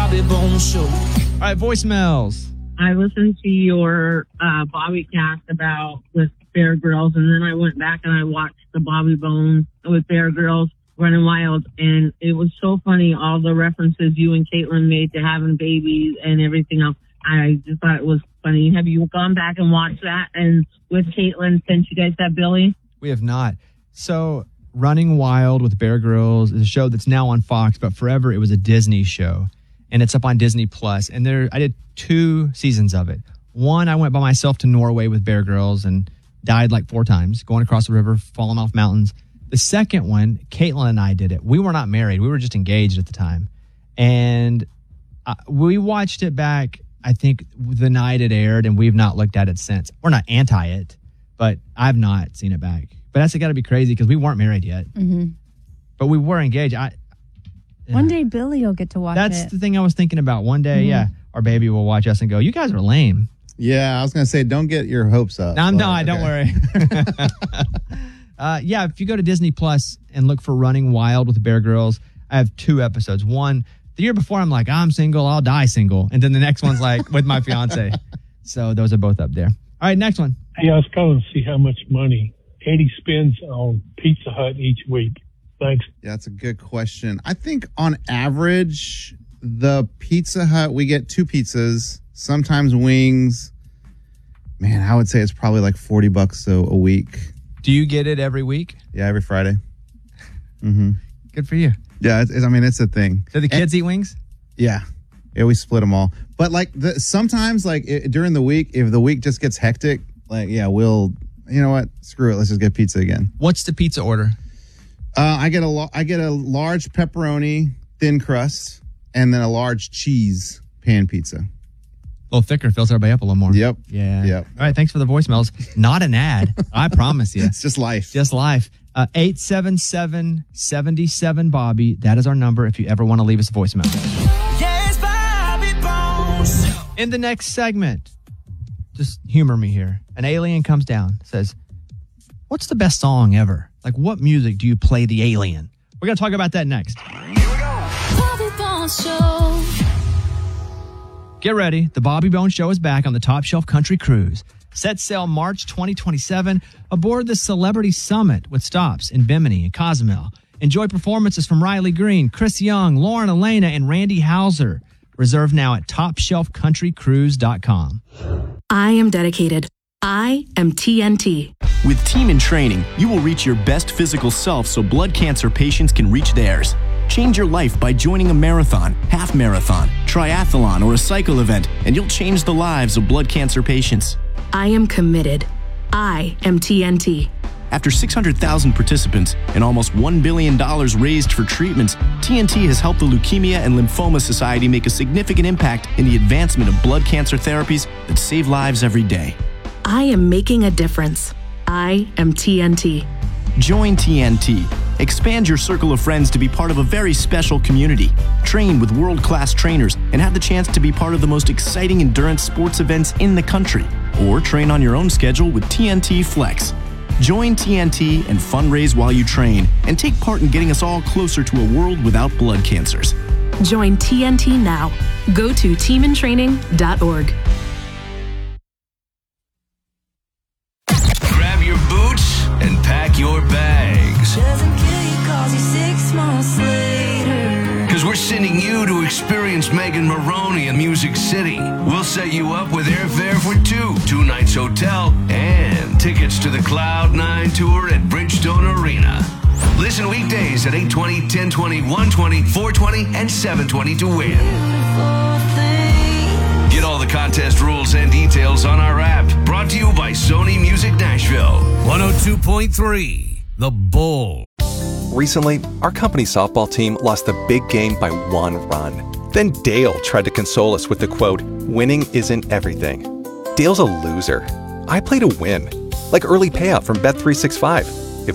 Bobby Bones Show. All right, voicemails. I listened to your Bobby cast about with Bear Grylls, and then I went back and I watched the Bobby Bones with Bear Grylls Running Wild, and it was so funny, all the references you and Caitlin made to having babies and everything else. I just thought it was funny. Have you gone back and watched that and with Caitlin since you guys have Billy? We have not. So Running Wild with Bear Grylls is a show that's now on Fox, but forever it was a Disney show. And it's up on Disney Plus. And I did 2 seasons of it. One, I went by myself to Norway with Bear Grylls and died like 4 times, going across the river, falling off mountains. The second one, Caitlin and I did it. We were not married. We were just engaged at the time. And we watched it back, I think, the night it aired, and we've not looked at it since. We're not anti it, but I've not seen it back. But that's got to be crazy because we weren't married yet. Mm-hmm. But we were engaged. One day Billy will get to watch it. That's the thing I was thinking about. One day, our baby will watch us and go, you guys are lame. Yeah, I was going to say, don't get your hopes up. No, I'm not. Don't worry. If you go to Disney Plus and look for Running Wild with Bear Grylls, I have 2 episodes. One, the year before, I'm like, I'm single, I'll die single. And then the next one's like, with my fiance. So those are both up there. All right, next one. Hey, I was calling to see how much money Eddie spends on Pizza Hut each week. Thanks. Yeah, that's a good question. I think on average, the Pizza Hut, we get 2 pizzas, sometimes wings. Man, I would say it's probably like $40 a week. Do you get it every week? Yeah, every Friday. Mm-hmm. Good for you. Yeah, it's a thing. Do the kids eat wings? Yeah. Yeah, we split them all. But like sometimes during the week, if the week just gets hectic, we'll, you know what? Screw it. Let's just get pizza again. What's the pizza order? I get a large pepperoni thin crust and then a large cheese pan pizza. A little thicker, fills everybody up a little more. Yep. Yeah. Yep. All right, thanks for the voicemails. Not an ad. I promise you. It's just life. Just life. 877-77-BOBBY. That is our number if you ever want to leave us a voicemail. Yes, Bobby Bones. In the next segment, just humor me here. An alien comes down, says, what's the best song ever? Like, what music do you play the alien? We're going to talk about that next. Here we go. Bobby Bones Show. Get ready. The Bobby Bones Show is back on the Top Shelf Country Cruise. Set sail March 2027 aboard the Celebrity Summit with stops in Bimini and Cozumel. Enjoy performances from Riley Green, Chris Young, Lauren Elena, and Randy Houser. Reserve now at TopShelfCountryCruise.com. I am dedicated. I am TNT. With Team in Training, you will reach your best physical self so blood cancer patients can reach theirs. Change your life by joining a marathon, half marathon, triathlon, or a cycle event, and you'll change the lives of blood cancer patients. I am committed. I am TNT. After 600,000 participants and almost $1 billion raised for treatments, TNT has helped the Leukemia and Lymphoma Society make a significant impact in the advancement of blood cancer therapies that save lives every day. I am making a difference. I am TNT. Join TNT. Expand your circle of friends to be part of a very special community. Train with world-class trainers and have the chance to be part of the most exciting endurance sports events in the country. Or train on your own schedule with TNT Flex. Join TNT and fundraise while you train and take part in getting us all closer to a world without blood cancers. Join TNT now. Go to teamintraining.org. Grab your boots and pack your bags. Doesn't kill you 'cause you're 6 months later. Because we're sending you to experience Megan Maroney in Music City. We'll set you up with airfare for 2 nights hotel, and tickets to the Cloud9 tour at Bridgestone Arena. Listen weekdays at 8:20, 10:20, 1:20, 4:20, and 7:20 to win. Get all the contest rules and details on our app. Brought to you by Sony Music Nashville. 102.3, The Bull. Recently, our company softball team lost a big game by 1 run. Then Dale tried to console us with the quote, "Winning isn't everything." Dale's a loser. I play to win, like early payout from Bet365.